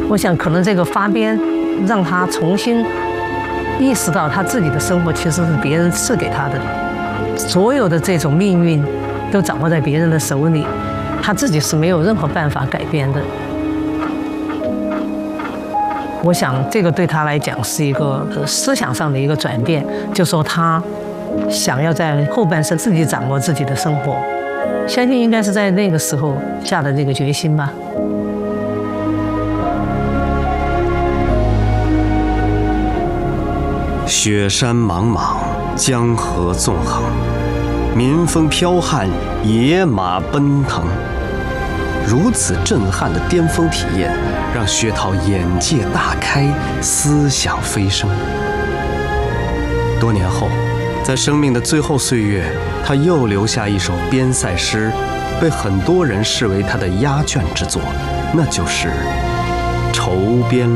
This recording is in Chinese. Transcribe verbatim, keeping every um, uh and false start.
我想，可能这个发边让他重新意识到，他自己的生活其实是别人赐给他的，所有的这种命运都掌握在别人的手里，他自己是没有任何办法改变的。我想，这个对他来讲是一个思想上的一个转变，就说他想要在后半生自己掌握自己的生活，相信应该是在那个时候下的这个决心吧。 雪山茫茫，江河纵横，民风剽悍，野马奔腾。如此震撼的巅峰体验，让薛涛眼界大开，思想飞升。多年后，在生命的最后岁月，他又留下一首边塞诗，被很多人视为他的压卷之作，那就是《愁边》。